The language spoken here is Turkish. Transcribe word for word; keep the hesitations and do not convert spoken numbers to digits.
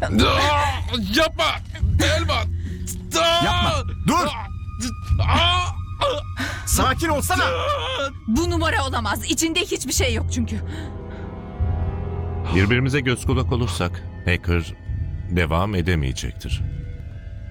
Yapma. Elvan. Yapma. Dur. Sakin olsana. Bu numara olamaz. İçinde hiçbir şey yok çünkü. Birbirimize göz kulak olursak Hacker devam edemeyecektir.